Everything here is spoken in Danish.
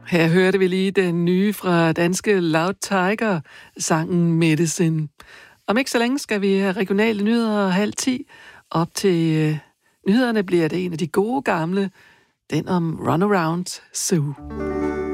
Her hørte vi lige den nye fra danske Loud Tiger, sangen Medicine. Om ikke så længe skal vi have regionale nyheder 9:30. Op til nyhederne bliver det en af de gode gamle, den om Runaround Zoo.